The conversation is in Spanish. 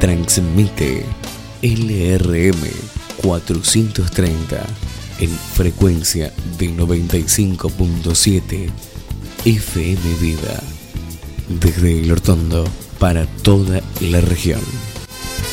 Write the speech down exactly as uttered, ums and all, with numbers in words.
Transmite L R M cuatrocientos treinta en frecuencia de noventa y cinco punto siete F M Vida desde El Hortondo para toda la región.